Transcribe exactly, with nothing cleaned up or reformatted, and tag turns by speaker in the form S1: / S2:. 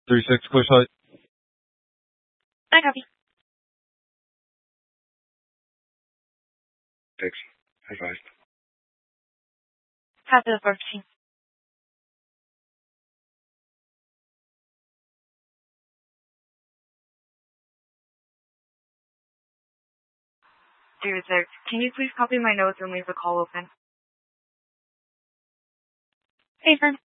S1: three six, clear sight.
S2: I copy.
S3: Six. Advised.
S2: Copy the fourteen. Three six. Can you please copy my notes and leave the call open? Hey, firm.